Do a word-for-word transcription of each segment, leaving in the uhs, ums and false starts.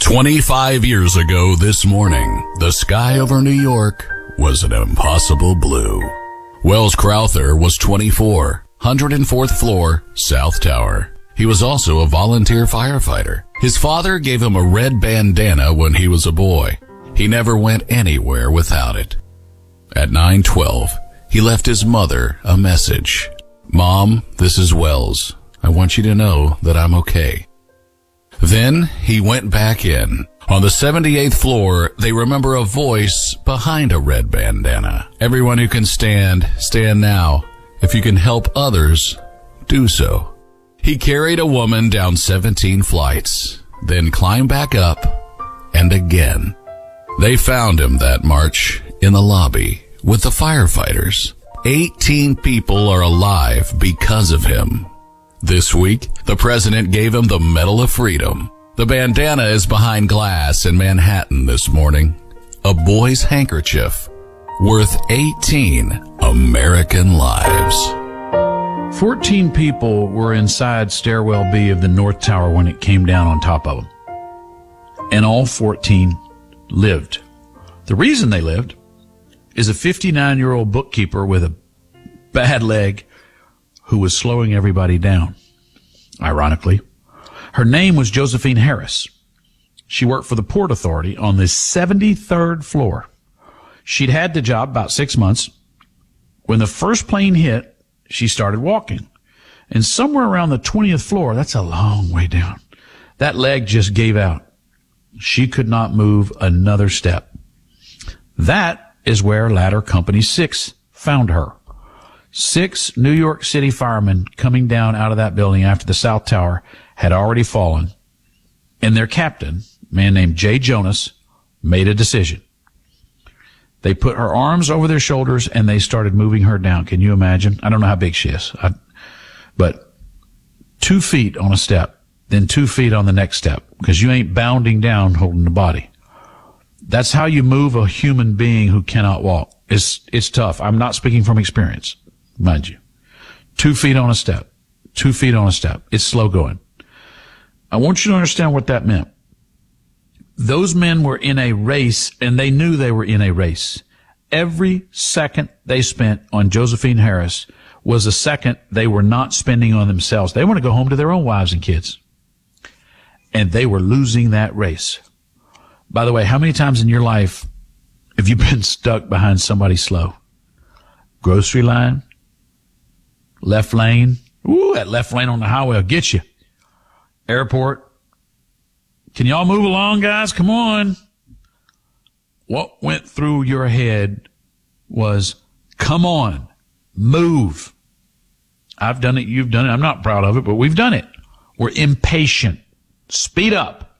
twenty-five years ago this morning, the sky over New York was an impossible blue. Wells Crowther was twenty-four, one hundred fourth floor, South Tower. He was also a volunteer firefighter. His father gave him a red bandana when he was a boy. He never went anywhere without it. At nine twelve, he left his mother a message. "Mom, this is Wells. I want you to know that I'm okay." Then he went back in. On the seventy-eighth floor, they remember a voice behind a red bandana. "Everyone who can stand, stand now. If you can help others, do so." He carried a woman down seventeen flights, then climbed back up, and again. They found him that March in the lobby with the firefighters. eighteen people are alive because of him. This week, the president gave him the Medal of Freedom. The bandana is behind glass in Manhattan this morning. A boy's handkerchief worth eighteen American lives. Fourteen people were inside Stairwell B of the North Tower when it came down on top of them. And all fourteen lived. The reason they lived is a fifty-nine-year-old bookkeeper with a bad leg who was slowing everybody down. Ironically, her name was Josephine Harris. She worked for the Port Authority on the seventy-third floor. She'd had the job about six months. When the first plane hit, she started walking. And somewhere around the twentieth floor, that's a long way down, that leg just gave out. She could not move another step. That is where Ladder Company six found her. Six New York City firemen coming down out of that building after the South Tower had already fallen, and their captain, a man named Jay Jonas, made a decision. They put her arms over their shoulders and they started moving her down. Can you imagine? I don't know how big she is, I, but two feet on a step, then two feet on the next step, because you ain't bounding down holding the body. That's how you move a human being who cannot walk. It's, it's tough. I'm not speaking from experience, mind you. Two feet on a step, two feet on a step. It's slow going. I want you to understand what that meant. Those men were in a race, and they knew they were in a race. Every second they spent on Josephine Harris was a second they were not spending on themselves. They want to go home to their own wives and kids. And they were losing that race. By the way, how many times in your life have you been stuck behind somebody slow? Grocery line, left lane. Ooh, that left lane on the highway will get you. Airport. Can y'all move along, guys? Come on. What went through your head was, come on, move. I've done it. You've done it. I'm not proud of it, but we've done it. We're impatient. Speed up.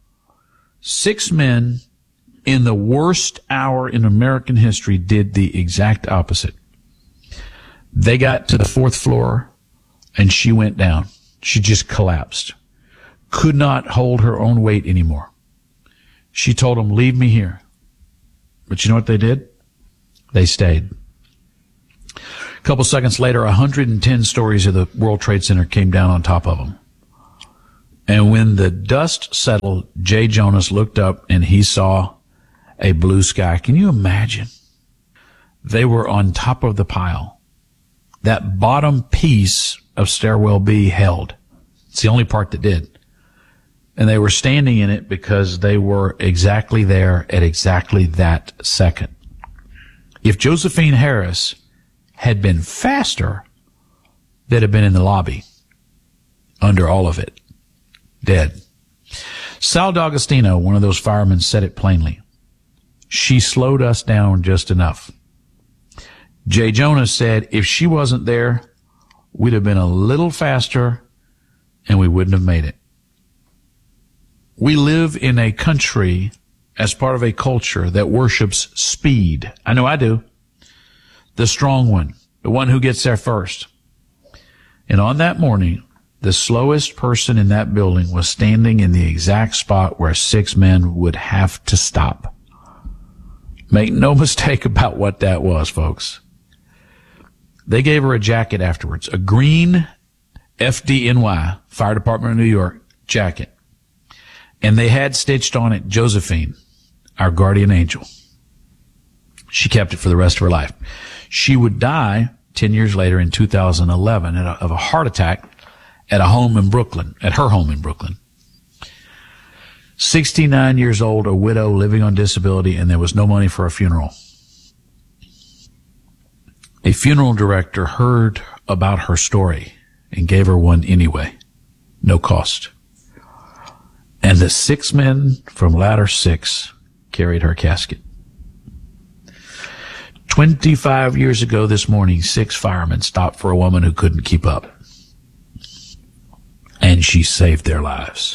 Six men in the worst hour in American history did the exact opposite. They got to the fourth floor and she went down. She just collapsed. Could not hold her own weight anymore. She told them, leave me here. But you know what they did? They stayed. A couple seconds later, one hundred ten stories of the World Trade Center came down on top of them. And when the dust settled, Jay Jonas looked up and he saw a blue sky. Can you imagine? They were on top of the pile. That bottom piece of Stairwell B held. It's the only part that did. And they were standing in it because they were exactly there at exactly that second. If Josephine Harris had been faster, they'd have been in the lobby under all of it, dead. Sal D'Agostino, one of those firemen, said it plainly. She slowed us down just enough. Jay Jonas said if she wasn't there, we'd have been a little faster and we wouldn't have made it. We live in a country as part of a culture that worships speed. I know I do. The strong one, the one who gets there first. And on that morning, the slowest person in that building was standing in the exact spot where six men would have to stop. Make no mistake about what that was, folks. They gave her a jacket afterwards, a green F D N Y, Fire Department of New York jacket. And they had stitched on it Josephine, our guardian angel. She kept it for the rest of her life. She would die ten years later in two thousand eleven of a heart attack at a home in Brooklyn, at her home in Brooklyn. sixty-nine years old, a widow living on disability, and there was no money for a funeral. A funeral director heard about her story and gave her one anyway. No cost. And the six men from Ladder Six carried her casket. twenty-five years ago this morning, six firemen stopped for a woman who couldn't keep up. And she saved their lives.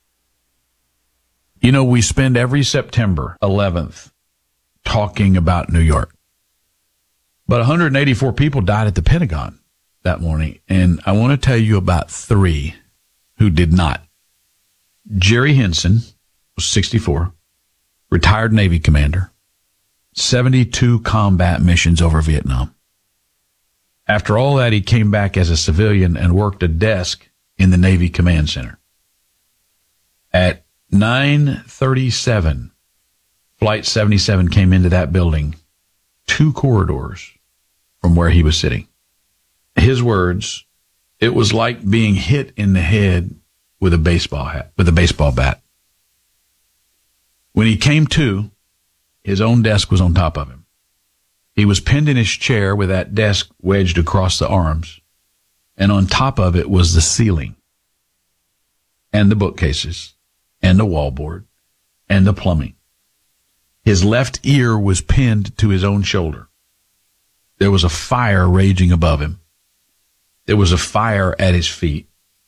You know, we spend every September eleventh talking about New York. But one hundred eighty-four people died at the Pentagon that morning. And I want to tell you about three who did not. Jerry Henson was sixty-four, retired Navy commander, seventy-two combat missions over Vietnam. After all that, he came back as a civilian and worked a desk in the Navy Command Center. At nine thirty-seven, Flight seventy-seven came into that building, two corridors from where he was sitting. His words, it was like being hit in the head with a baseball hat, with a baseball bat. When he came to, his own desk was on top of him. He was pinned in his chair with that desk wedged across the arms, and on top of it was the ceiling, and the bookcases, and the wallboard, and the plumbing. His left ear was pinned to his own shoulder. There was a fire raging above him. There was a fire at his feet.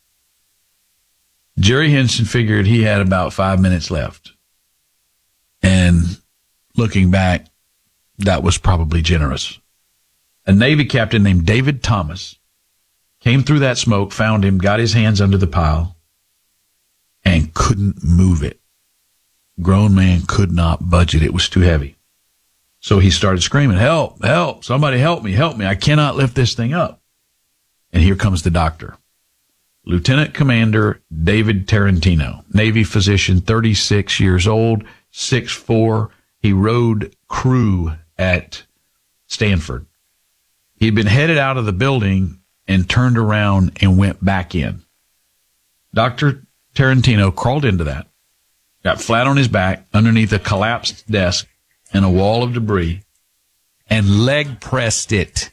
Jerry Henson figured he had about five minutes left. And looking back, that was probably generous. A Navy captain named David Thomas came through that smoke, found him, got his hands under the pile, and couldn't move it. Grown man could not budge it. It was too heavy. So he started screaming, help, help, somebody help me, help me. I cannot lift this thing up. And here comes the doctor. Lieutenant Commander David Tarantino, Navy physician, thirty-six years old, six foot four. He rode crew at Stanford. He'd been headed out of the building and turned around and went back in. Doctor Tarantino crawled into that, got flat on his back underneath a collapsed desk and a wall of debris, and leg pressed it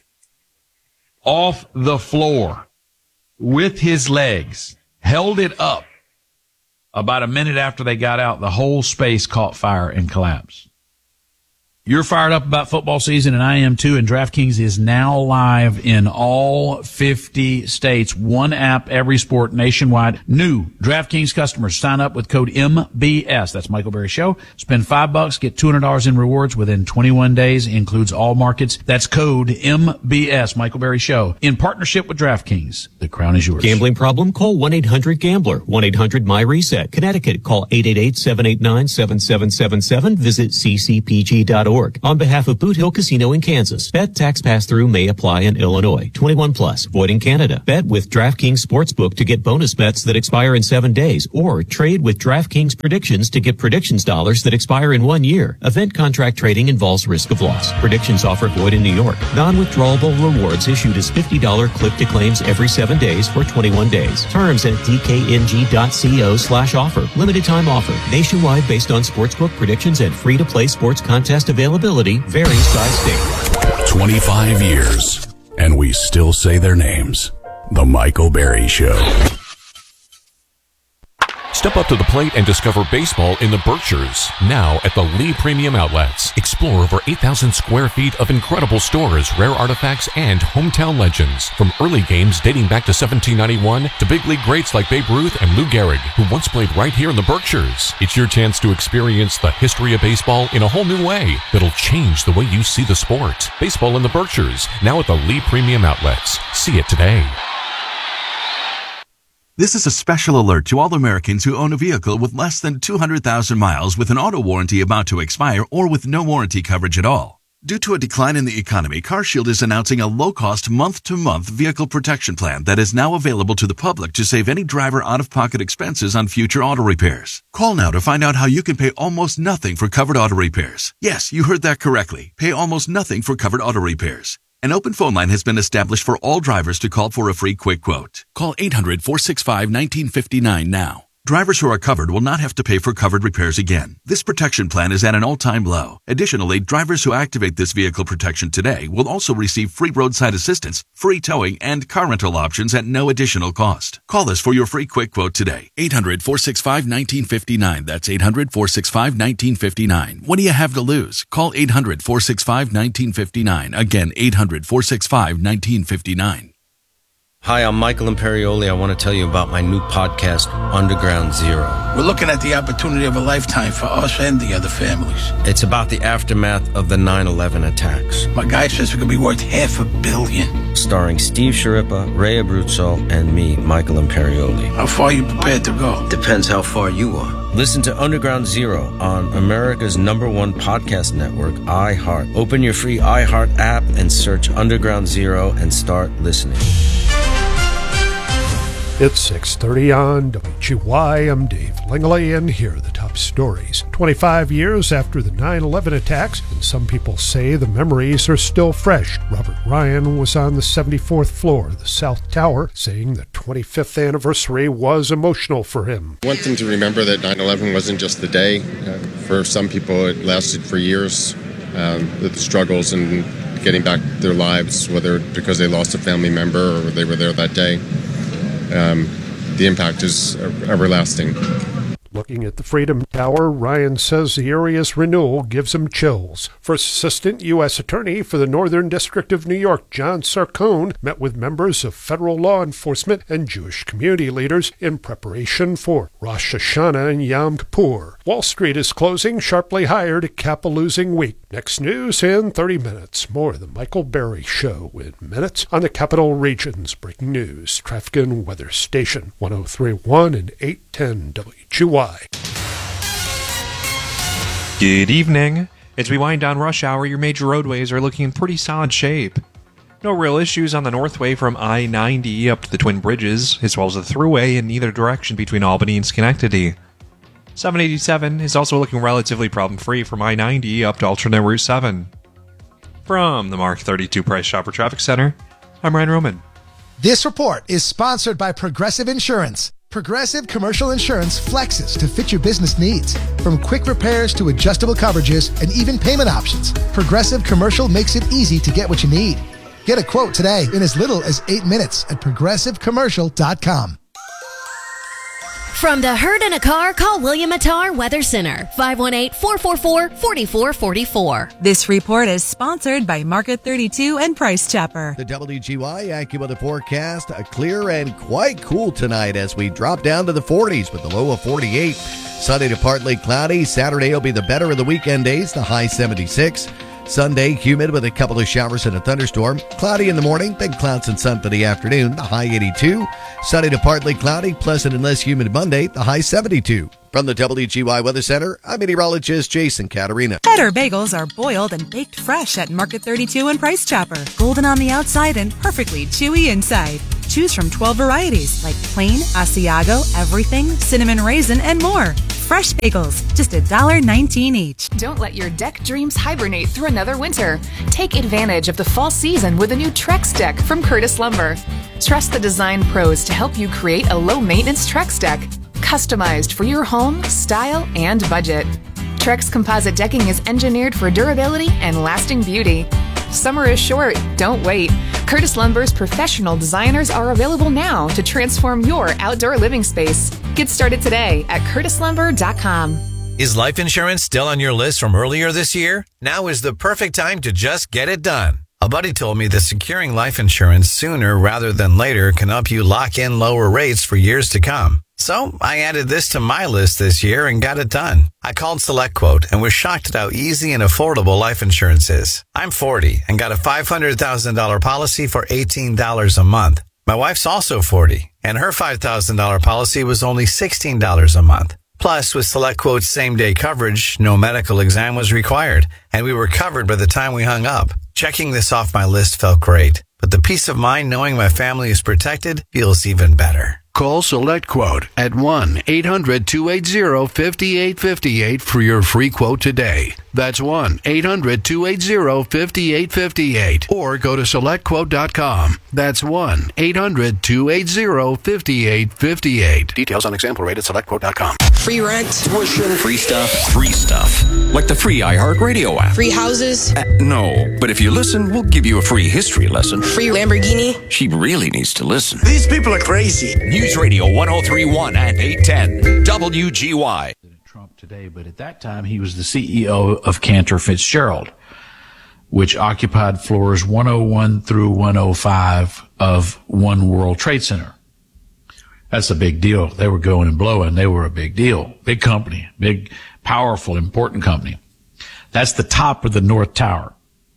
off the floor with his legs, held it up. About a minute after they got out, the whole space caught fire and collapsed. You're fired up about football season, and I am too, and DraftKings is now live in all fifty states. One app, every sport, nationwide. New DraftKings customers sign up with code M B S. That's Michael Berry Show. Spend five bucks, get two hundred dollars in rewards within twenty-one days. Includes all markets. That's code M B S, Michael Berry Show. In partnership with DraftKings, the crown is yours. Gambling problem? Call one eight hundred gambler. one eight hundred my reset. Connecticut, call eight eight eight, seven eight nine, seven seven seven seven. Visit c c p g dot org. On behalf of Boot Hill Casino in Kansas, bet tax pass-through may apply in Illinois. twenty-one plus, void in Canada. Bet with DraftKings Sportsbook to get bonus bets that expire in seven days, or trade with DraftKings Predictions to get predictions dollars that expire in one year. Event contract trading involves risk of loss. Predictions offer void in New York. Non-withdrawable rewards issued as fifty dollars click-to-claims every seven days for twenty-one days. Terms at d k n g dot co slash offer. Limited time offer. Nationwide based on sportsbook predictions and free-to-play sports contest availability. Varies by state. twenty-five years, and we still say their names. The Michael Berry Show. Step up to the plate and discover baseball in the Berkshires. Now at the Lee Premium Outlets. Explore over eight thousand square feet of incredible stores, rare artifacts, and hometown legends. From early games dating back to seventeen ninety-one to big league greats like Babe Ruth and Lou Gehrig, who once played right here in the Berkshires. It's your chance to experience the history of baseball in a whole new way that'll change the way you see the sport. Baseball in the Berkshires, now at the Lee Premium Outlets. See it today. This is a special alert to all Americans who own a vehicle with less than two hundred thousand miles with an auto warranty about to expire or with no warranty coverage at all. Due to a decline in the economy, CarShield is announcing a low-cost month-to-month vehicle protection plan that is now available to the public to save any driver out-of-pocket expenses on future auto repairs. Call now to find out how you can pay almost nothing for covered auto repairs. Yes, you heard that correctly. Pay almost nothing for covered auto repairs. An open phone line has been established for all drivers to call for a free quick quote. Call eight hundred, four six five, one nine five nine now. Drivers who are covered will not have to pay for covered repairs again. This protection plan is at an all-time low. Additionally, drivers who activate this vehicle protection today will also receive free roadside assistance, free towing, and car rental options at no additional cost. Call us for your free quick quote today. eight hundred, four six five, one nine five nine. That's eight hundred, four six five, one nine five nine. What do you have to lose? Call eight hundred, four six five, one nine five nine. Again, eight hundred, four six five, one nine five nine. Hi, I'm Michael Imperioli. I want to tell you about my new podcast, Underground Zero. We're looking at the opportunity of a lifetime for us and the other families. It's about the aftermath of the nine eleven attacks. My guy says it could be worth half a billion. Starring Steve Sciarippa, Ray Abruzzo, and me, Michael Imperioli. How far are you prepared to go? Depends how far you are. Listen to Underground Zero on America's number one podcast network, iHeart. Open your free iHeart app and search Underground Zero and start listening. It's six thirty on W G Y. I'm Dave Langley, and here are the top stories. twenty-five years after the nine eleven attacks, and some people say the memories are still fresh. Robert Ryan was on the seventy-fourth floor of the South Tower, saying the twenty-fifth anniversary was emotional for him. I want them to remember that nine eleven wasn't just the day. Uh, for some people, it lasted for years. Um, the struggles and getting back their lives, whether because they lost a family member or they were there that day. Um, the impact is everlasting. Looking at the Freedom Tower, Ryan says the area's renewal gives him chills. First Assistant U S Attorney for the Northern District of New York, John Sarcone, met with members of federal law enforcement and Jewish community leaders in preparation for Rosh Hashanah and Yom Kippur. Wall Street is closing sharply higher to cap a losing week. Next news in thirty minutes. More of the Michael Berry Show in minutes on the Capital Region's breaking news, traffic and weather station, one oh three point one and eight ten W G Y. Good evening. As we wind down rush hour, your major roadways are looking in pretty solid shape. No real issues on the Northway from I ninety up to the Twin Bridges, as well as the Thruway in either direction between Albany and Schenectady. seven eighty-seven is also looking relatively problem-free from I ninety up to alternate Route seven. From the Mark thirty-two Price Chopper Traffic Center, I'm Ryan Roman. This report is sponsored by Progressive Insurance. Progressive Commercial Insurance flexes to fit your business needs. From quick repairs to adjustable coverages and even payment options, Progressive Commercial makes it easy to get what you need. Get a quote today in as little as eight minutes at progressive commercial dot com. From the Herd in a Car, call William Attar Weather Center, five one eight, four four four, four four four four. This report is sponsored by Market thirty-two and Price Chopper. The W G Y AccuWeather forecast, a clear and quite cool tonight as we drop down to the forties with the low of forty-eight. Sunday to partly cloudy. Saturday will be the better of the weekend days, the high seventy-six. Sunday, humid with a couple of showers and a thunderstorm. Cloudy in the morning, then clouds and sun for the afternoon, the high eighty-two. Sunday to partly cloudy, pleasant and less humid Monday, the high seventy-two. From the W G Y Weather Center, I'm meteorologist Jason Caterina. Better bagels are boiled and baked fresh at Market thirty-two and Price Chopper. Golden on the outside and perfectly chewy inside. Choose from twelve varieties like plain, Asiago, everything, cinnamon raisin, and more. Fresh bagels, just one dollar nineteen each. Don't let your deck dreams hibernate through another winter. Take advantage of the fall season with a new Trex deck from Curtis Lumber. Trust the design pros to help you create a low-maintenance Trex deck, customized for your home, style, and budget. Trex composite decking is engineered for durability and lasting beauty. Summer is short. Don't wait. Curtis Lumber's professional designers are available now to transform your outdoor living space. Get started today at curtis lumber dot com. Is life insurance still on your list from earlier this year? Now is the perfect time to just get it done. A buddy told me that securing life insurance sooner rather than later can help you lock in lower rates for years to come. So I added this to my list this year and got it done. I called SelectQuote and was shocked at how easy and affordable life insurance is. I'm forty and got a five hundred thousand dollars policy for eighteen dollars a month. My wife's also forty and her five thousand dollars policy was only sixteen dollars a month. Plus, with SelectQuote's same-day coverage, no medical exam was required, and we were covered by the time we hung up. Checking this off my list felt great, but the peace of mind knowing my family is protected feels even better. Call SelectQuote at one eight hundred two eight zero five eight five eight for your free quote today. That's one eight hundred two eight zero five eight five eight. Or go to select quote dot com. That's one eight hundred two eight zero five eight five eight. Details on example rate at select quote dot com. Free rent, tuition, free stuff, free stuff. Like the free iHeartRadio app. free houses. Uh, no, but if you listen, we'll give you a free history lesson. Free Lamborghini. She really needs to listen. These people are crazy. News Radio one oh three point one and eight ten W G Y. Trump today, but at that time he was the C E O of Cantor Fitzgerald, which occupied floors one oh one through one oh five of One World Trade Center. That's a big deal. They were going and blowing. They were a big deal. Big company. Big, powerful, important company. That's the top of the North Tower.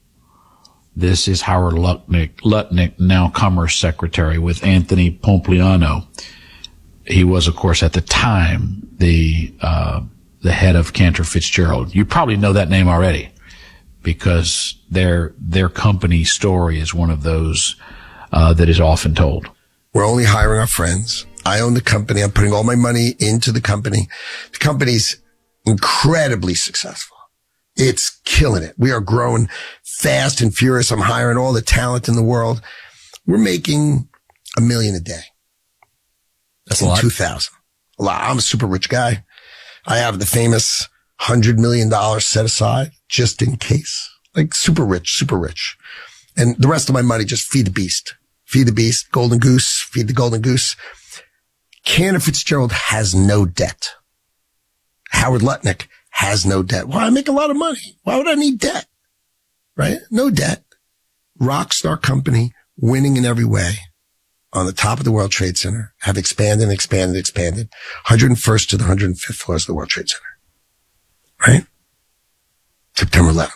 This is Howard Lutnick, Lutnick, now Commerce Secretary with Anthony Pompliano. He was, of course, at the time, the, uh, the head of Cantor Fitzgerald. You probably know that name already because their, their company story is one of those, uh, that is often told. We're only hiring our friends. I own the company. I'm putting all my money into the company. The company's incredibly successful. It's killing it. We are growing fast and furious. I'm hiring all the talent in the world. We're making a million a day. That's in two thousand. A lot. I'm a super rich guy. I have the famous one hundred million dollars set aside just in case. Like super rich, super rich. And the rest of my money just feed the beast. Feed the beast. Golden goose. Feed the golden goose. Cantor Fitzgerald has no debt. Howard Lutnick has no debt. Why? I make a lot of money. Why would I need debt? Right? No debt. Rockstar company, winning in every way. On the top of the World Trade Center, have expanded and expanded and expanded. one hundred first to the one hundred fifth floors of the World Trade Center. Right? September eleventh.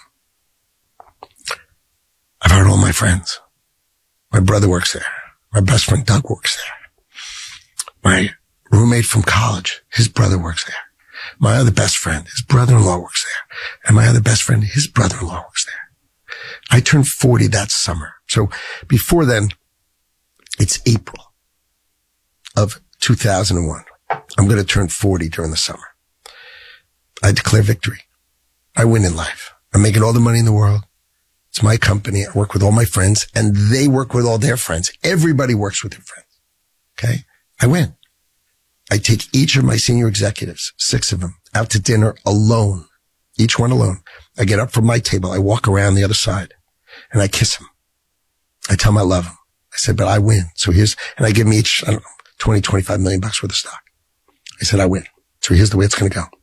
I've hired all my friends. My brother works there. My best friend Doug works there. My roommate from college, his brother works there. My other best friend, his brother-in-law works there. And my other best friend, his brother-in-law works there. I turned forty that summer. So before then, it's April of two thousand one. I'm going to turn forty during the summer. I declare victory. I win in life. I'm making all the money in the world. It's my company. I work with all my friends and they work with all their friends. Everybody works with their friends. Okay. I win. I take each of my senior executives, six of them, out to dinner alone, each one alone. I get up from my table. I walk around the other side and I kiss them. I tell them I love them. I said, but I win. So here's, and I give them each, I don't know, twenty, twenty-five million bucks worth of stock. I said, I win. So here's the way it's going to go.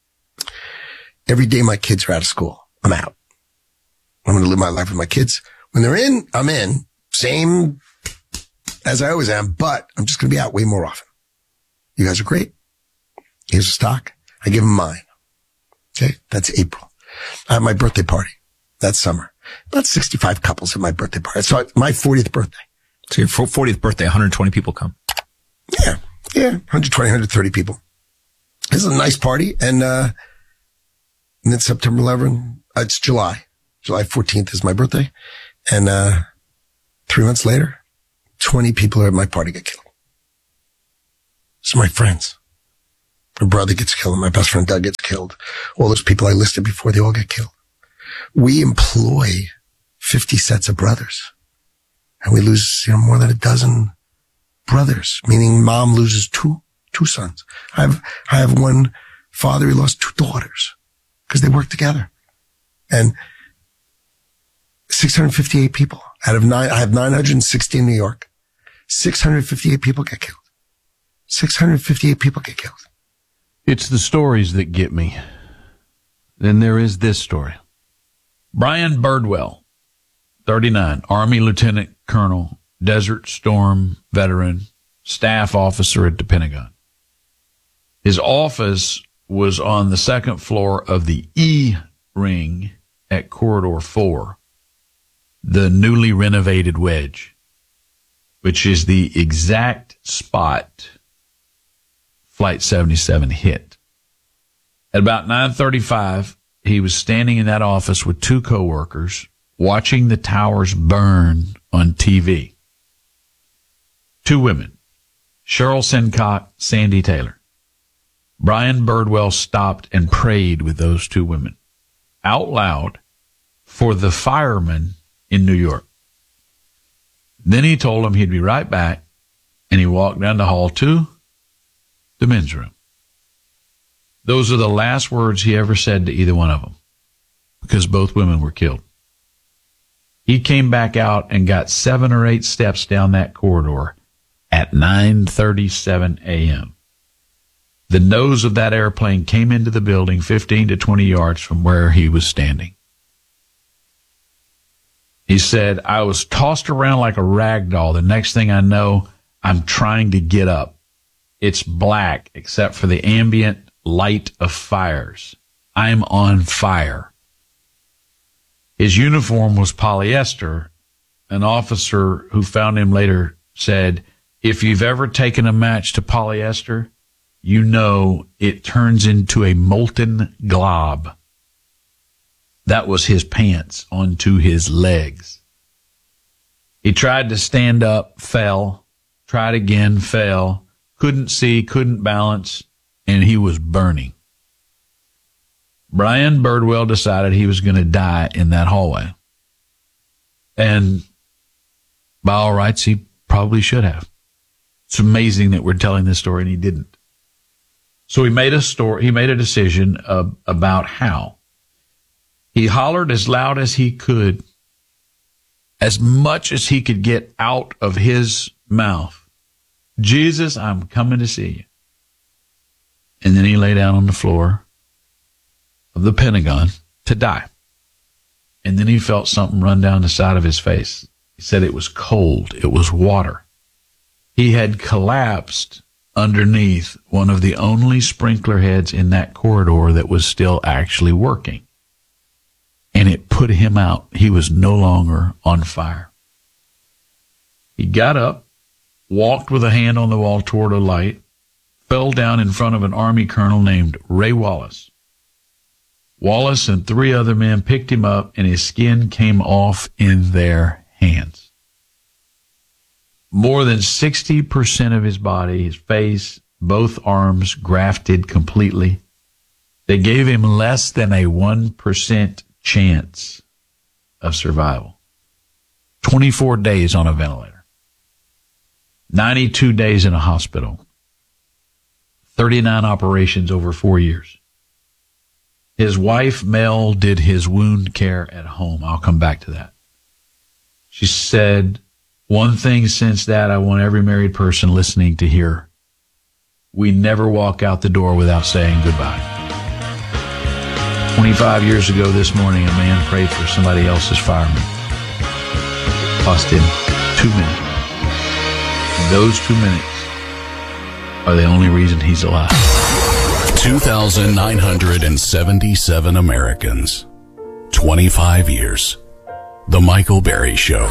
Every day my kids are out of school, I'm out. I'm going to live my life with my kids. When they're in, I'm in. Same as I always am, but I'm just going to be out way more often. You guys are great. Here's a stock. I give them mine. Okay. That's April. I have my birthday party that summer. About sixty-five couples at my birthday party. So my fortieth birthday. So your fortieth birthday, one hundred twenty people come. Yeah. Yeah. one hundred twenty, one hundred thirty people. This is a nice party. And, uh, and then September eleventh, uh, it's July. July fourteenth is my birthday. And, uh, three months later, twenty people are at my party get killed. These are my friends. My brother gets killed. My best friend Doug gets killed. All those people I listed before, they all get killed. We employ fifty sets of brothers. And we lose, you know, more than a dozen brothers, meaning mom loses two, two sons. I have, I have one father, he lost two daughters because they work together. And six hundred fifty-eight people out of nine, I have nine hundred sixty in New York. six hundred fifty-eight people get killed. six hundred fifty-eight people get killed. It's the stories that get me. Then there is this story. Brian Birdwell, thirty-nine, Army Lieutenant Colonel, Desert Storm veteran, staff officer at the Pentagon. His office was on the second floor of the E Ring at Corridor four, the newly renovated Wedge, which is the exact spot Flight seventy-seven hit. At about nine thirty-five, he was standing in that office with two coworkers watching the towers burn on T V. Two women, Cheryl Sincock, Sandy Taylor. Brian Birdwell stopped and prayed with those two women out loud for the firemen in New York. Then he told them he'd be right back, and he walked down the hall to the men's room. Those are the last words he ever said to either one of them, because both women were killed. He came back out and got seven or eight steps down that corridor at nine thirty-seven a.m. The nose of that airplane came into the building fifteen to twenty yards from where he was standing. He said, I was tossed around like a rag doll. The next thing I know, I'm trying to get up. It's black except for the ambient light of fires. I'm on fire. His uniform was polyester. An officer who found him later said, if you've ever taken a match to polyester, you know it turns into a molten glob. That was his pants onto his legs. He tried to stand up, fell, tried again, fell, couldn't see, couldn't balance, and he was burning. Brian Birdwell decided he was going to die in that hallway. And by all rights, he probably should have. It's amazing that we're telling this story and he didn't. So he made a story, he made a decision uh, about how. He hollered as loud as he could, as much as he could get out of his mouth. Jesus, I'm coming to see you. And then he lay down on the floor of the Pentagon to die. And then he felt something run down the side of his face. He said it was cold. It was water. He had collapsed underneath one of the only sprinkler heads in that corridor that was still actually working. And it put him out. He was no longer on fire. He got up, walked with a hand on the wall toward a light, fell down in front of an Army colonel named Ray Wallace. Wallace and three other men picked him up, and his skin came off in their hands. More than sixty percent of his body, his face, both arms grafted completely. They gave him less than a one percent chance of survival. twenty-four days on a ventilator. ninety-two days in a hospital. thirty-nine operations over four years. His wife, Mel, did his wound care at home. I'll come back to that. She said, one thing since that I want every married person listening to hear. We never walk out the door without saying goodbye. twenty-five years ago this morning, a man prayed for somebody else's fireman. Cost him two minutes. And those two minutes are the only reason he's alive. two thousand nine hundred seventy-seven Americans. twenty-five years. The Michael Berry Show.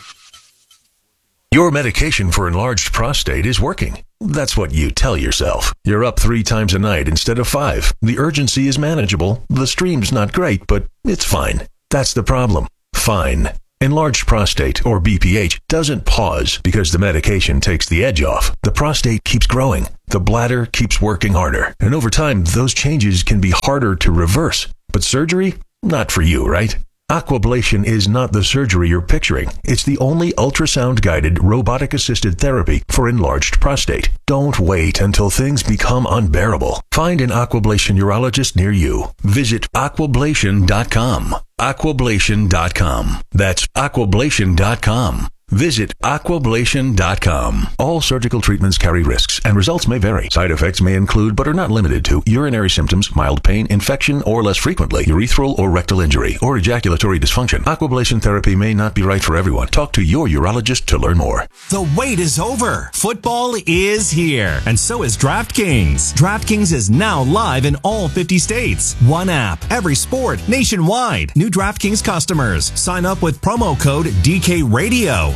Your medication for enlarged prostate is working. That's what you tell yourself. You're up three times a night instead of five. The urgency is manageable. The stream's not great, but it's fine. That's the problem. Fine. Enlarged prostate, or B P H, doesn't pause because the medication takes the edge off. The prostate keeps growing. The bladder keeps working harder. And over time, those changes can be harder to reverse. But surgery? Not for you, right? Aquablation is not the surgery you're picturing. It's the only ultrasound-guided, robotic-assisted therapy for enlarged prostate. Don't wait until things become unbearable. Find an Aquablation urologist near you. Visit aquablation dot com. aquablation dot com. That's aquablation dot com. Visit aquablation dot com. All surgical treatments carry risks, and results may vary. Side effects may include, but are not limited to, urinary symptoms, mild pain, infection, or less frequently, urethral or rectal injury, or ejaculatory dysfunction. Aquablation therapy may not be right for everyone. Talk to your urologist to learn more. The wait is over. Football is here, and so is DraftKings. DraftKings is now live in all fifty states. One app, every sport, nationwide. New DraftKings customers. Sign up with promo code D K Radio.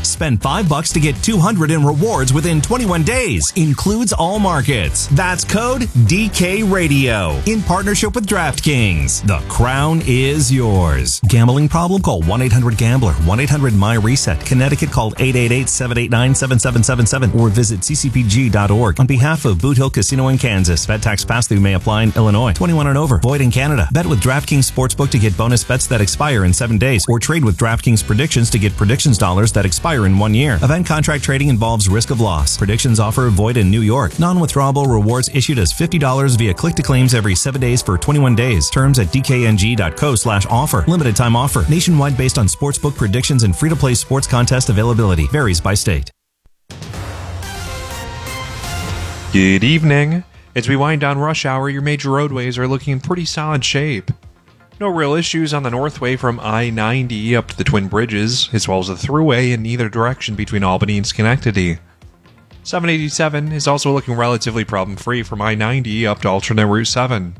Spend five bucks to get two hundred in rewards within twenty-one days. Includes all markets. That's code D K Radio in partnership with DraftKings. The crown is yours. Gambling problem? Call one eight hundred gambler. one eight hundred my reset. Connecticut, call eight eight eight, seven eight nine, seven seven seven seven or visit c c p g dot org. On behalf of Boot Hill Casino in Kansas, bet tax pass-through may apply in Illinois. twenty-one and over. Void in Canada. Bet with DraftKings Sportsbook to get bonus bets that expire in seven days or trade with DraftKings Predictions to get predictions dollars that expire in one year. Event contract trading involves risk of loss. Predictions offer void in New York. Non-withdrawable rewards issued as fifty dollars via click to claims every seven days for twenty-one days. Terms at d k n g dot co slash offer. Limited time offer. Nationwide based on sportsbook predictions and free-to-play sports contest availability. Varies by state. Good evening. As we wind down rush hour, your major roadways are looking in pretty solid shape. No real issues on the Northway from I ninety up to the Twin Bridges, as well as the Thruway in either direction between Albany and Schenectady. seven eighty-seven is also looking relatively problem-free from I ninety up to alternate Route seven.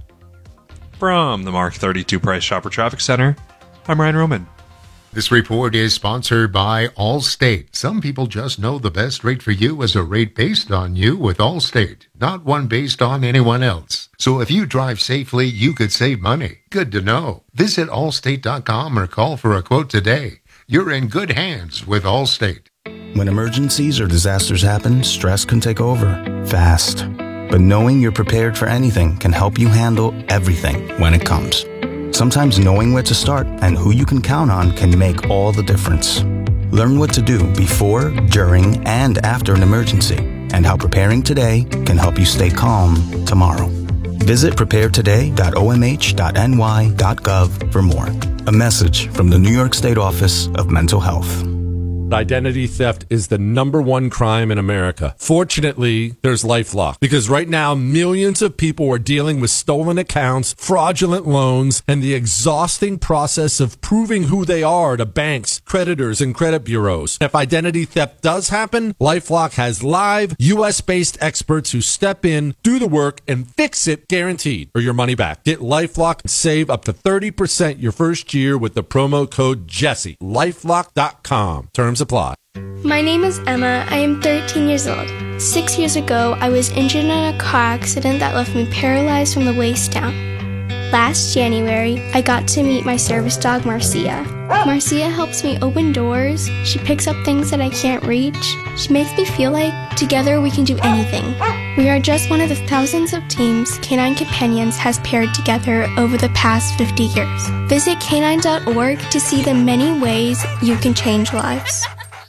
From the Mark thirty-two Price Chopper Traffic Center, I'm Ryan Roman. This report is sponsored by Allstate. Some people just know the best rate for you is a rate based on you with Allstate, not one based on anyone else. So if you drive safely, you could save money. Good to know. Visit allstate dot com or call for a quote today. You're in good hands with Allstate. When emergencies or disasters happen, stress can take over fast. But knowing you're prepared for anything can help you handle everything when it comes. Sometimes knowing where to start and who you can count on can make all the difference. Learn what to do before, during, and after an emergency, and how preparing today can help you stay calm tomorrow. Visit prepare today dot o m h dot n y dot gov for more. A message from the New York State Office of Mental Health. Identity theft is the number one crime in America. Fortunately, there's LifeLock, because right now millions of people are dealing with stolen accounts, fraudulent loans, and the exhausting process of proving who they are to banks, creditors, and credit bureaus. If identity theft does happen, LifeLock has live U S-based experts who step in, do the work, and fix it guaranteed, or your money back. Get LifeLock and save up to thirty percent your first year with the promo code Jesse. lifelock dot com. Terms apply. My name is Emma. I am thirteen years old. Six years ago, I was injured in a car accident that left me paralyzed from the waist down. Last January, I got to meet my service dog, Marcia. Marcia helps me open doors. She picks up things that I can't reach. She makes me feel like together we can do anything. We are just one of the thousands of teams Canine Companions has paired together over the past fifty years. Visit canine dot org to see the many ways you can change lives.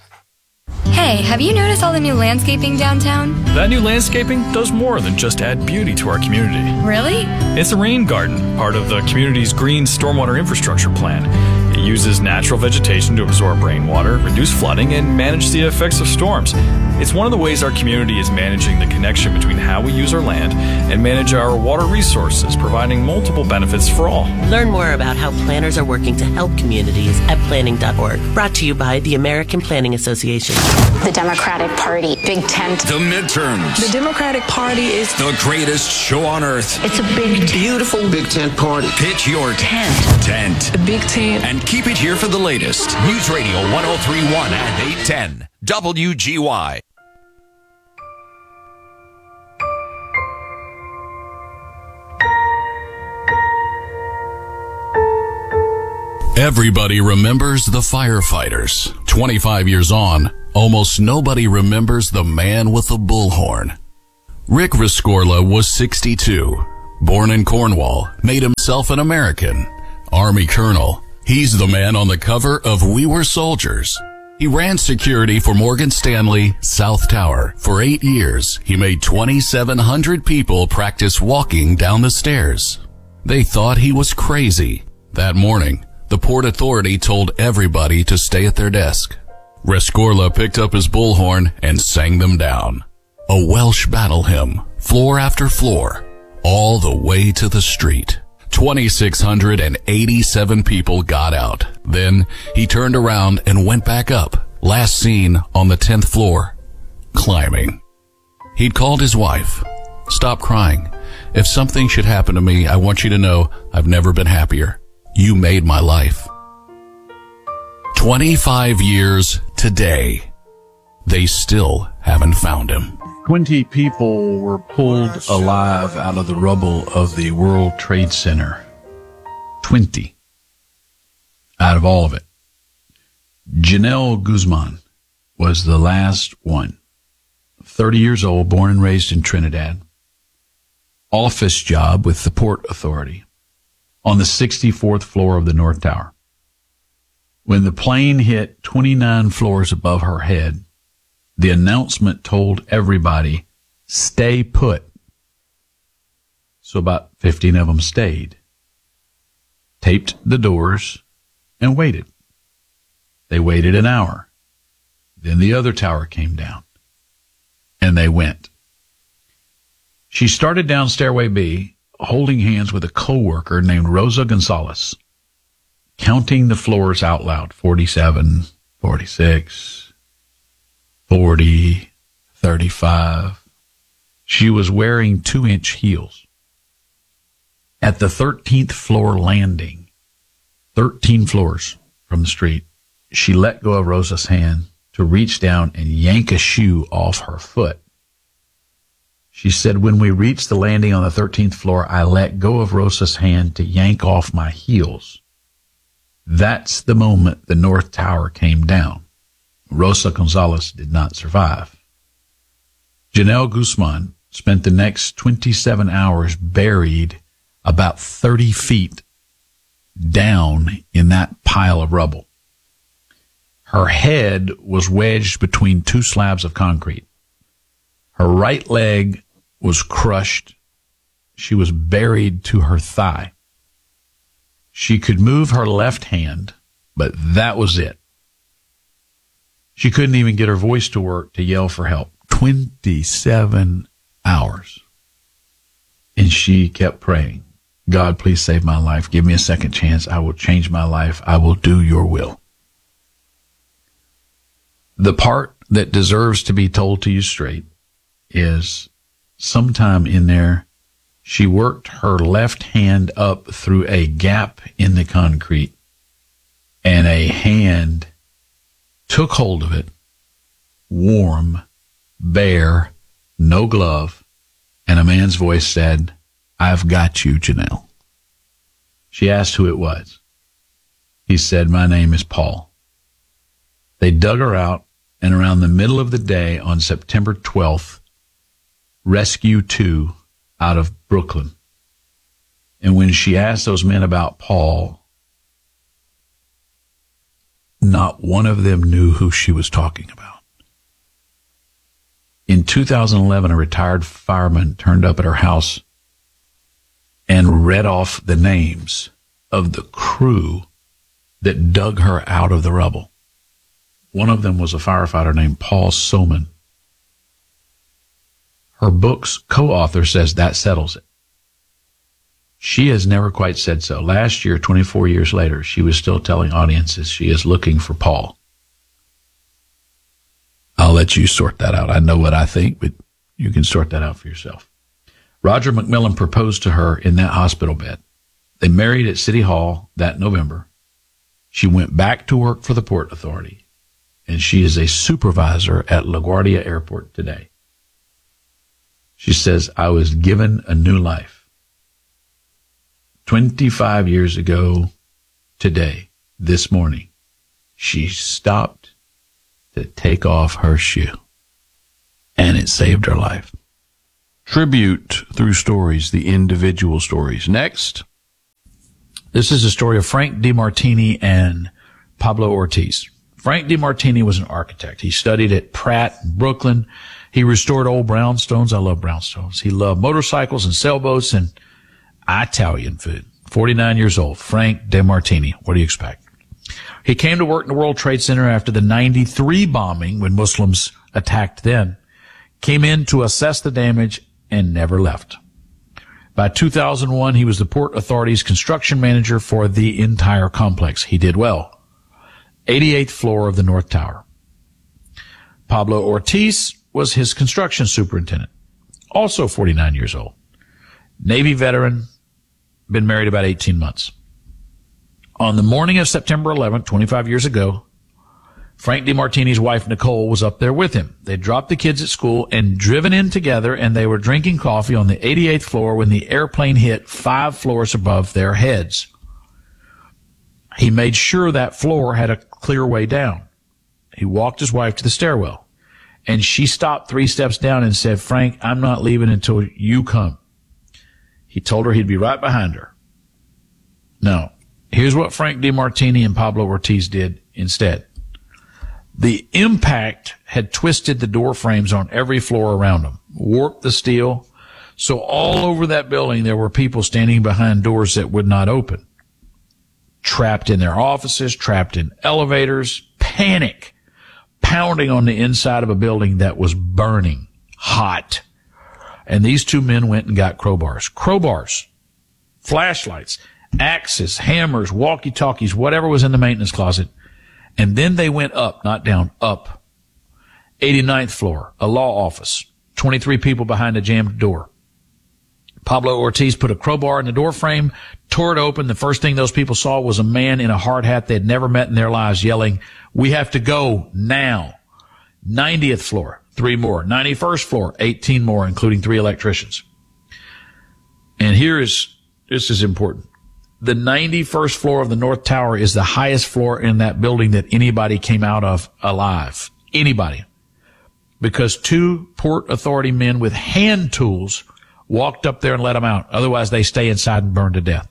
Hey, have you noticed all the new landscaping downtown? That new landscaping does more than just add beauty to our community. Really? It's a rain garden, part of the community's green stormwater infrastructure plan. It uses natural vegetation to absorb rainwater, reduce flooding, and manage the effects of storms. It's one of the ways our community is managing the connection between how we use our land and manage our water resources, providing multiple benefits for all. Learn more about how planners are working to help communities at planning dot org. Brought to you by the American Planning Association. The Democratic Party, Big Tent. The midterms. The Democratic Party is the greatest show on earth. It's a big, beautiful Big Tent party. Pitch your tent. Tent. The Big Tent. And keep it here for the latest. News Radio one oh three point one and eight ten. W G Y. Everybody remembers the firefighters. twenty-five years on, almost nobody remembers the man with the bullhorn. Rick Rescorla was sixty-two. Born in Cornwall, made himself an American. Army colonel. He's the man on the cover of We Were Soldiers. He ran security for Morgan Stanley, South Tower. For eight years, he made twenty-seven hundred people practice walking down the stairs. They thought he was crazy. That morning, the Port Authority told everybody to stay at their desk. Rescorla picked up his bullhorn and sang them down. A Welsh battle hymn, floor after floor, all the way to the street. twenty-six hundred eighty-seven people got out. Then he turned around and went back up, last seen on the tenth floor, climbing. He'd called his wife. Stop crying. If something should happen to me, I want you to know I've never been happier. You made my life. twenty-five years today, they still haven't found him. twenty people were pulled alive out of the rubble of the World Trade Center. twenty out of all of it. Janelle Guzman was the last one. thirty years old, born and raised in Trinidad. Office job with the Port Authority on the sixty-fourth floor of the North Tower. When the plane hit twenty-nine floors above her head, the announcement told everybody, stay put. So about fifteen of them stayed, taped the doors, and waited. They waited an hour. Then the other tower came down, and they went. She started down Stairway B, holding hands with a co-worker named Rosa Gonzalez, counting the floors out loud, forty-seven, forty-six, forty, thirty-five. She was wearing two-inch heels. At the thirteenth floor landing, thirteen floors from the street, she let go of Rosa's hand to reach down and yank a shoe off her foot. She said, when we reached the landing on the thirteenth floor, I let go of Rosa's hand to yank off my heels. That's the moment the North Tower came down. Rosa Gonzalez did not survive. Janelle Guzman spent the next twenty-seven hours buried about thirty feet down in that pile of rubble. Her head was wedged between two slabs of concrete. Her right leg was crushed. She was buried to her thigh. She could move her left hand, but that was it. She couldn't even get her voice to work to yell for help. twenty-seven hours. And she kept praying, God, please save my life. Give me a second chance. I will change my life. I will do your will. The part that deserves to be told to you straight is sometime in there, she worked her left hand up through a gap in the concrete, and a hand took hold of it, warm, bare, no glove, and a man's voice said, I've got you, Janelle. She asked who it was. He said, my name is Paul. They dug her out, and around the middle of the day on September twelfth, Rescue two out of Brooklyn. And when she asked those men about Paul, not one of them knew who she was talking about. In two thousand eleven, a retired fireman turned up at her house and read off the names of the crew that dug her out of the rubble. One of them was a firefighter named Paul Soman. Her book's co-author says that settles it. She has never quite said so. Last year, twenty-four years later, she was still telling audiences she is looking for Paul. I'll let you sort that out. I know what I think, but you can sort that out for yourself. Roger McMillan proposed to her in that hospital bed. They married at City Hall that November. She went back to work for the Port Authority, and she is a supervisor at LaGuardia Airport today. She says, I was given a new life. twenty-five years ago today, this morning, she stopped to take off her shoe, and it saved her life. Tribute through stories, the individual stories. Next, this is a story of Frank DeMartini and Pablo Ortiz. Frank DeMartini was an architect. He studied at Pratt in Brooklyn. He restored old brownstones. I love brownstones. He loved motorcycles and sailboats and Italian food. forty-nine years old, Frank DeMartini. What do you expect? He came to work in the World Trade Center after the ninety-three bombing when Muslims attacked then. Came in to assess the damage and never left. By two thousand one, he was the Port Authority's construction manager for the entire complex. He did well. eighty-eighth floor of the North Tower. Pablo Ortiz was his construction superintendent, also forty-nine years old. Navy veteran, been married about eighteen months. On the morning of September eleventh, twenty-five years ago, Frank DeMartini's wife, Nicole, was up there with him. They dropped the kids at school and driven in together, and they were drinking coffee on the eighty-eighth floor when the airplane hit five floors above their heads. He made sure that floor had a clear way down. He walked his wife to the stairwell, and she stopped three steps down and said, "Frank, I'm not leaving until you come." He told her he'd be right behind her. Now, here's what Frank DeMartini and Pablo Ortiz did instead. The impact had twisted the door frames on every floor around them, warped the steel, so all over that building there were people standing behind doors that would not open. Trapped in their offices, trapped in elevators, panic, pounding on the inside of a building that was burning hot. And these two men went and got crowbars. Crowbars, flashlights, axes, hammers, walkie-talkies, whatever was in the maintenance closet. And then they went up, not down, up. eighty-ninth floor, a law office, twenty-three people behind a jammed door. Pablo Ortiz put a crowbar in the door frame, tore it open. The first thing those people saw was a man in a hard hat they'd never met in their lives yelling, "We have to go now." ninetieth floor, three more. ninety-first floor, eighteen more, including three electricians. And here is, this is important. The ninety-first floor of the North Tower is the highest floor in that building that anybody came out of alive. Anybody. Because two Port Authority men with hand tools walked up there and let them out. Otherwise, they stay inside and burn to death.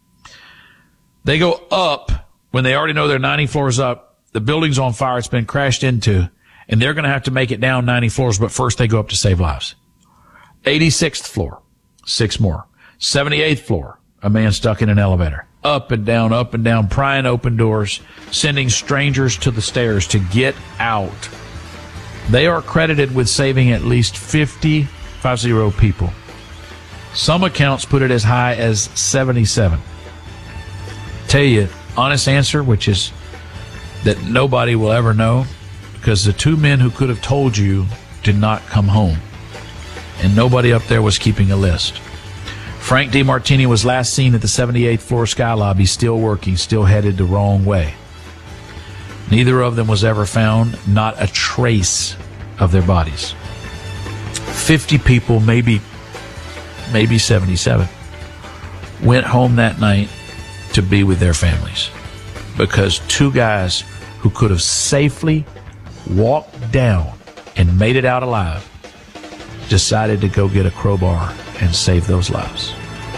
They go up when they already know they're ninety floors up. The building's on fire. It's been crashed into, and they're going to have to make it down ninety floors, but first they go up to save lives. eighty-sixth floor, six more. seventy-eighth floor, a man stuck in an elevator. Up and down, up and down, prying open doors, sending strangers to the stairs to get out. They are credited with saving at least fifty, fifty people. Some accounts put it as high as seventy-seven. Tell you, honest answer, which is that nobody will ever know, because the two men who could have told you did not come home. And nobody up there was keeping a list. Frank DeMartini was last seen at the seventy-eighth floor sky lobby, still working, still headed the wrong way. Neither of them was ever found, not a trace of their bodies. fifty people, maybe, maybe seventy-seven, went home that night to be with their families because two guys who could have safely walked down and made it out alive decided to go get a crowbar and save those lives.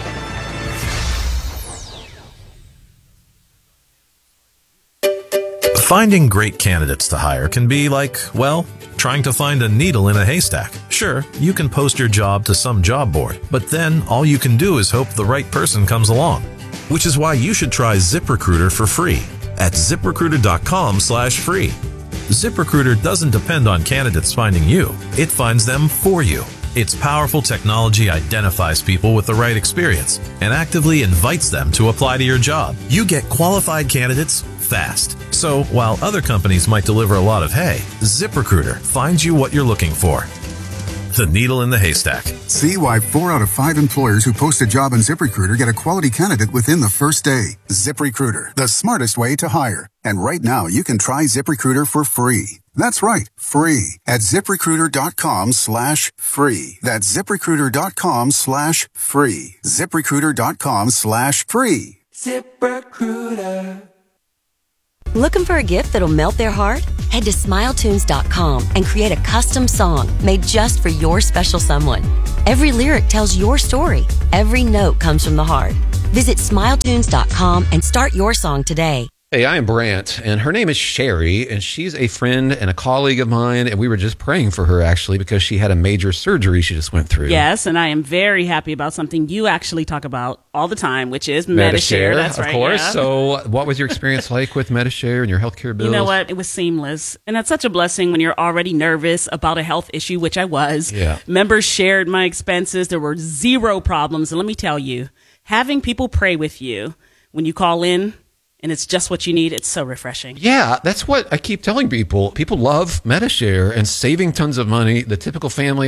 Finding great candidates to hire can be like, well, trying to find a needle in a haystack. Sure, you can post your job to some job board, but then all you can do is hope the right person comes along. Which is why you should try ZipRecruiter for free at ZipRecruiter.com slash free. ZipRecruiter doesn't depend on candidates finding you. It finds them for you. Its powerful technology identifies people with the right experience and actively invites them to apply to your job. You get qualified candidates fast. So while other companies might deliver a lot of hay, ZipRecruiter finds you what you're looking for. The needle in the haystack. See why four out of five employers who post a job on ZipRecruiter get a quality candidate within the first day. ZipRecruiter, the smartest way to hire. And right now, you can try ZipRecruiter for free. That's right, free at ZipRecruiter.com slash free. That's ZipRecruiter.com slash free. ZipRecruiter.com slash free. ZipRecruiter. Looking for a gift that'll melt their heart? Head to Smile Tunes dot com and create a custom song made just for your special someone. Every lyric tells your story. Every note comes from the heart. Visit Smile Tunes dot com and start your song today. Hey, I'm Brant, and her name is Sherry, and she's a friend and a colleague of mine, and we were just praying for her, actually, because she had a major surgery she just went through. Yes, and I am very happy about something you actually talk about all the time, which is Medi-Share. That's of right, course. yeah. So what was your experience like with Medi-Share and your healthcare bills? You know what? It was seamless, and that's such a blessing when you're already nervous about a health issue, which I was. Yeah. Members shared my expenses. There were zero problems, and let me tell you, having people pray with you when you call in, and it's just what you need. It's so refreshing. Yeah, that's what I keep telling people. People love Medi-Share and saving tons of money. The typical family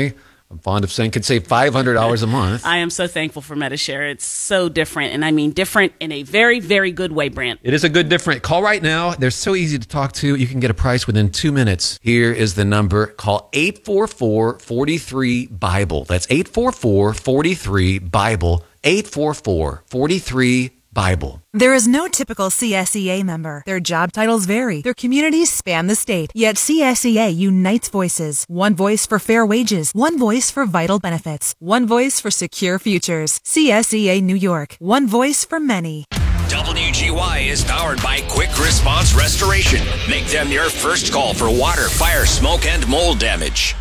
I'm fond of saying could save five hundred dollars a month. I am so thankful for Medi-Share. It's so different, and I mean different in a very, very good way, Brent. It is a good different. Call right now. They're so easy to talk to. You can get a price within two minutes. Here is the number. Call eight four four, four three, BIBLE. That's eight four four, four three, BIBLE. eight four four, four three, BIBLE. There is no typical C S E A member. Their job titles vary. Their communities span the state. Yet C S E A unites voices. One voice for fair wages. One voice for vital benefits. One voice for secure futures. C S E A New York. One voice for many. W G Y is powered by Quick Response Restoration. Make them your first call for water, fire, smoke, and mold damage.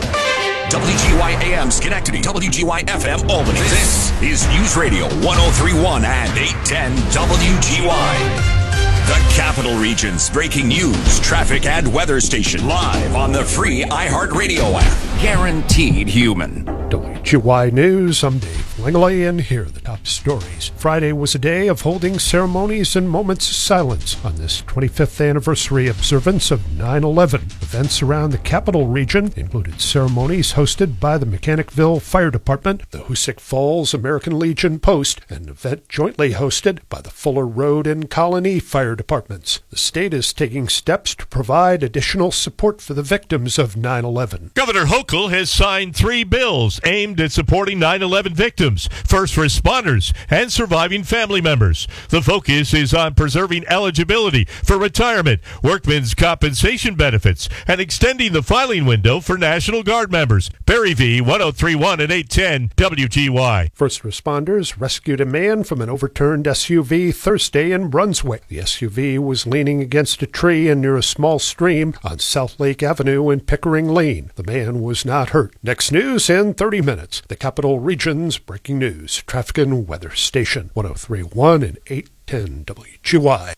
W G Y A M Schenectady, W G Y F M Albany. This is News Radio one oh three point one and eight ten W G Y. The Capital Region's breaking news, traffic, and weather station live on the free iHeartRadio app. Guaranteed human. W G Y News, I'm Dave Langley, and here are the top stories. Friday was a day of holding ceremonies and moments of silence on this twenty-fifth anniversary observance of nine eleven. Events around the Capital Region included ceremonies hosted by the Mechanicville Fire Department, the Hoosick Falls American Legion Post, and an event jointly hosted by the Fuller Road and Colony Fire Departments. The state is taking steps to provide additional support for the victims of nine eleven. Governor Hochul has signed three bills aimed at supporting nine eleven victims, first responders, and surviving family members. The focus is on preserving eligibility for retirement, workmen's compensation benefits, and extending the filing window for National Guard members. Barry V, one oh three point one and eight ten W G Y. First responders rescued a man from an overturned S U V Thursday in Brunswick. The S U V was leaning against a tree and near a small stream on South Lake Avenue and Pickering Lane. The man was not hurt. Next news in thirty minutes. The Capital Region's breaking news, traffic and weather station, one oh three point one and eight ten W G Y.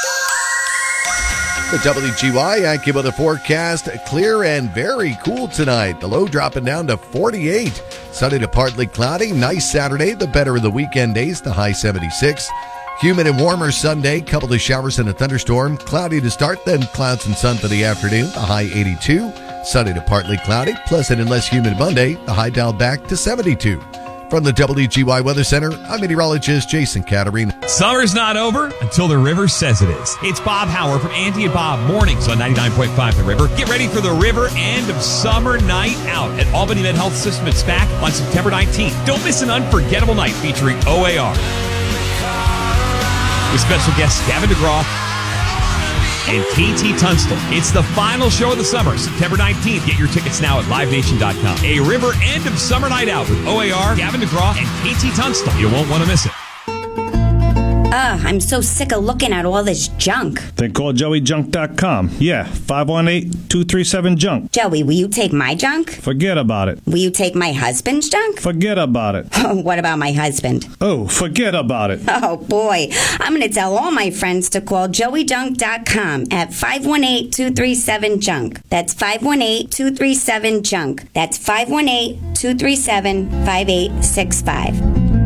The W G Y AccuWeather forecast, clear and very cool tonight. The low dropping down to forty-eight. Sunny to partly cloudy. Nice Saturday, the better of the weekend days, the high seventy-six. Humid and warmer Sunday, couple of showers and a thunderstorm. Cloudy to start, then clouds and sun for the afternoon, the high eighty-two. Sunny to partly cloudy, pleasant and less humid Monday, the high dialed back to seventy-two. From the W G Y Weather Center, I'm meteorologist Jason Caterina. Summer's not over until the river says it is. It's Bob Howard from Auntie and Bob Mornings on ninety-nine point five The River. Get ready for the River End of Summer Night Out at Albany Med Health System at SPAC on September nineteenth. Don't miss an unforgettable night featuring O A R. With special guests Gavin DeGraw and K T Tunstall. It's the final show of the summer, September nineteenth. Get your tickets now at live nation dot com. A River End of Summer Night Out with O A R, Gavin DeGraw, and K T Tunstall. You won't want to miss it. Ugh, I'm so sick of looking at all this junk. Then call joey junk dot com. Yeah, five one eight, two three seven, junk. Joey, will you take my junk? Forget about it. Will you take my husband's junk? Forget about it. Oh, what about my husband? Oh, forget about it. Oh, boy. I'm going to tell all my friends to call joey junk dot com at five one eight, two three seven, junk. That's five one eight, two three seven, junk. That's five one eight, two three seven, five eight six five.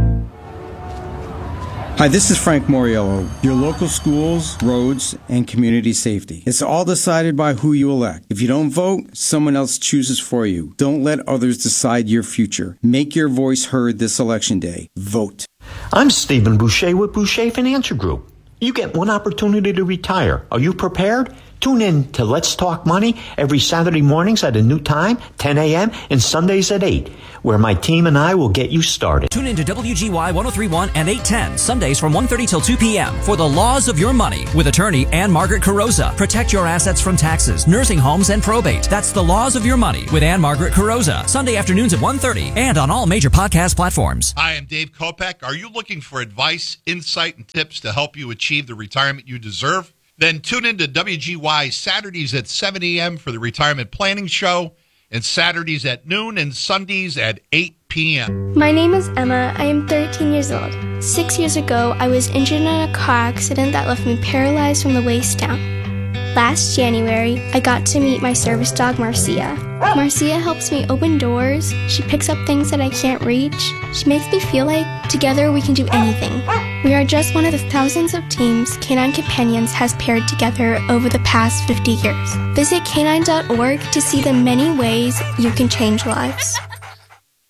Hi, this is Frank Moriello, your local schools, roads, and community safety. It's all decided by who you elect. If you don't vote, someone else chooses for you. Don't let others decide your future. Make your voice heard this election day. Vote. I'm Stephen Boucher with Boucher Financial Group. You get one opportunity to retire. Are you prepared? Tune in to Let's Talk Money every Saturday mornings at a new time, ten a.m., and Sundays at eight, where my team and I will get you started. Tune in to W G Y one oh three point one and eight ten, Sundays from one thirty till two p.m. for The Laws of Your Money with attorney Ann Margaret Carrozza. Protect your assets from taxes, nursing homes, and probate. That's The Laws of Your Money with Ann Margaret Carrozza. Sunday afternoons at one thirty and on all major podcast platforms. Hi, I'm Dave Kopech. Are you looking for advice, insight, and tips to help you achieve the retirement you deserve? Then tune in to W G Y Saturdays at seven a.m. for the Retirement Planning Show, and Saturdays at noon and Sundays at eight p.m. My name is Emma. I am thirteen years old. Six years ago, I was injured in a car accident that left me paralyzed from the waist down. Last January, I got to meet my service dog, Marcia. Marcia helps me open doors. She picks up things that I can't reach. She makes me feel like together we can do anything. We are just one of the thousands of teams Canine Companions has paired together over the past fifty years. Visit canine dot org to see the many ways you can change lives.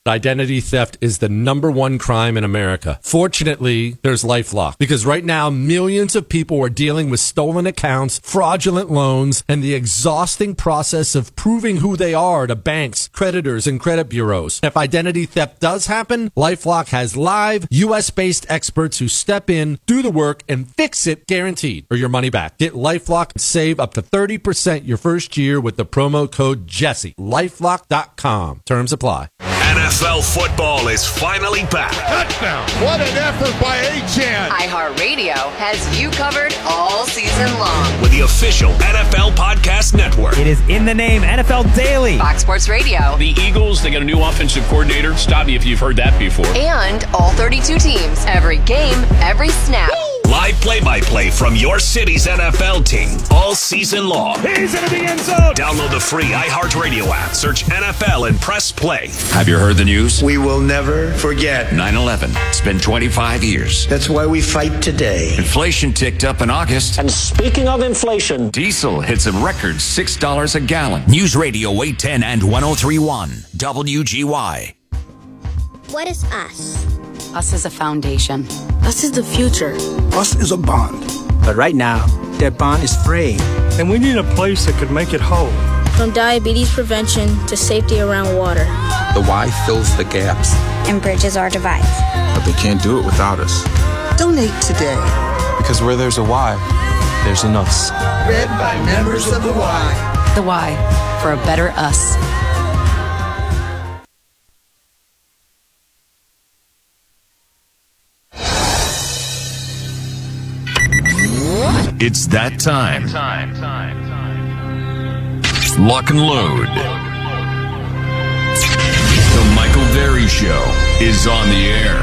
Identity theft is the number one crime in America. Fortunately, there's LifeLock, because right now millions of people are dealing with stolen accounts, fraudulent loans, and the exhausting process of proving who they are to banks, creditors, and credit bureaus. If identity theft does happen, LifeLock has live U S based experts who step in, do the work, and fix it guaranteed, or your money back. Get LifeLock and save up to thirty percent your first year with the promo code Jesse. LifeLock dot com. Terms apply. N F L football is finally back. Touchdown. What an effort by Achane. iHeartRadio has you covered all season long. With the official N F L Podcast Network. It is in the name, N F L Daily. Fox Sports Radio. The Eagles, they got a new offensive coordinator. Stop me if you've heard that before. And all thirty-two teams. Every game, every snap. Woo! Live play-by-play from your city's N F L team all season long. He's into the end zone. Download the free iHeartRadio app. Search N F L and press play. Have you heard the news? We will never forget. nine eleven. It's been twenty-five years. That's why we fight today. Inflation ticked up in August. And speaking of inflation, diesel hits a record six dollars a gallon. News Radio eight ten and one oh three point one W G Y. What is us? Us is a foundation. Us is the future. Us is a bond. But right now, that bond is fraying. And we need a place that could make it whole. From diabetes prevention to safety around water. The Y fills the gaps. And bridges our divides. But they can't do it without us. Donate today. Because where there's a Y, there's an us. Read by members of the Y. The Y, for a better us. It's that time. Lock and load. The Michael Berry Show is on the air.